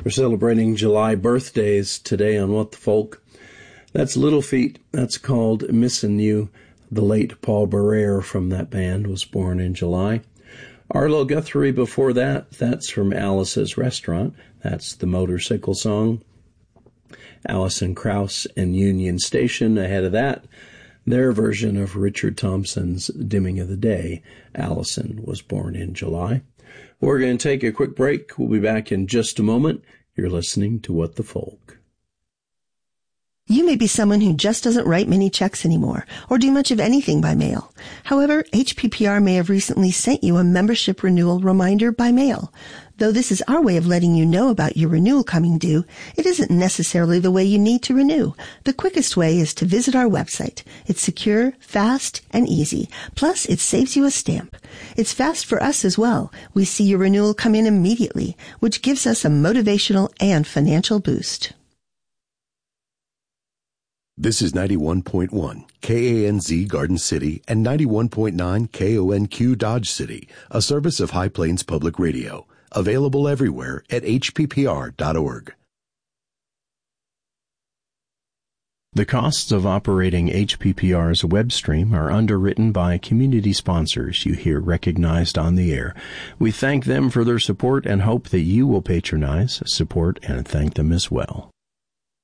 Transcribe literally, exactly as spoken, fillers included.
We're celebrating July birthdays today on What the Folk. That's Little Feat. That's called Missin' You. The late Paul Barrere from that band was born in July. Arlo Guthrie before that. That's from Alice's Restaurant. That's the Motorcycle Song. Alison Krauss and Union Station ahead of that. Their version of Richard Thompson's Dimming of the Day. Allison was born in July. We're going to take a quick break. We'll be back in just a moment. You're listening to What the Folk. You may be someone who just doesn't write many checks anymore or do much of anything by mail. However, H P P R may have recently sent you a membership renewal reminder by mail. Though this is our way of letting you know about your renewal coming due, it isn't necessarily the way you need to renew. The quickest way is to visit our website. It's secure, fast, and easy. Plus, it saves you a stamp. It's fast for us as well. We see your renewal come in immediately, which gives us a motivational and financial boost. This is ninety-one point one K A N Z Garden City and ninety-one point nine K O N Q Dodge City, a service of High Plains Public Radio. Available everywhere at H P P R dot org. The costs of operating H P P R's web stream are underwritten by community sponsors you hear recognized on the air. We thank them for their support and hope that you will patronize, support, and thank them as well.